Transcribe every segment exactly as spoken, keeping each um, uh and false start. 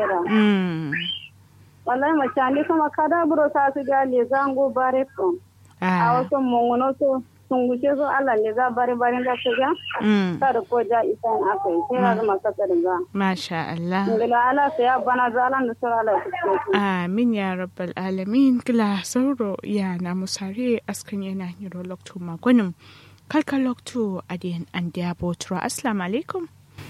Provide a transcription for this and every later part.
da. Mm. Wallahi machani kuma kada buro ta su ga le zango bare ko. A Ah. wasu mungono so sun gushe so Allah le za bare bare da su ga. Mm. Kada ko ja isan akai sai na zama kasa da ga. Masha Allah. Ngila ala sai ya bana zalan da sura Allah su. Amin ya rabbal alamin kila sauro ya na musare askan yana hiro loktu magonim kalka loktu adiyan an dia botro. Assalamu alaikum.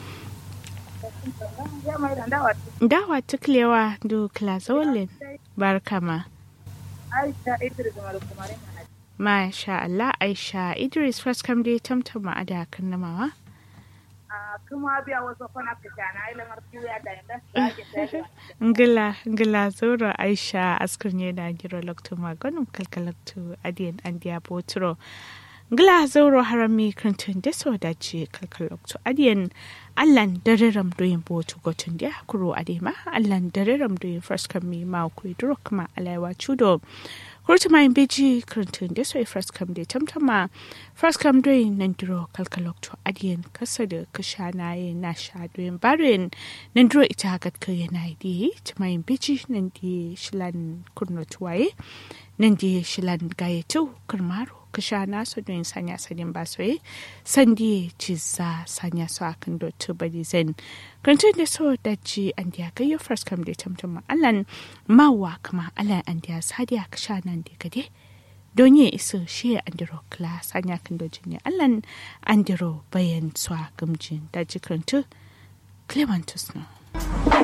Dawa tuklewa du klasolin barkama. Aisha Idris Marukumare. Masha Allah Aisha Idris first come dai tamtama ada kan namawa. Kuma biya wasu kwana fitana ila marfiya da yanda Ngila ngila zoro Aisha askar ne da giro lokto magonum kalkalakto adiyan andiya botro. Ngila zoro harami krantun deso da ce kalkalakto adiyan Allan dariram doyin boto gotun dia kuro adema Allan dariram doyin first come mi ma ku duro kuma alaiwa chudo. Kurta mai beji krantun deso e first come de tamtama first come doyin nandiro kalkalakto adiyan kasa da kashana ye na sha doyin barin nandiro ita hakat kaya na di mai beji nandi shilan kurno tuwaye nandi shilan gayetu kurmaro kashana so doyin sanya sadin basoye sandi ciza sanya so akan do to badi zen krantun deso da ji an dia kayo first come de tamtama Allan mawa kama Allan an dia sadiya kashana de kade donye iso shi andiro class anya kan dojin Allan andiro bayan swa gamjin da jikrantu Clementus no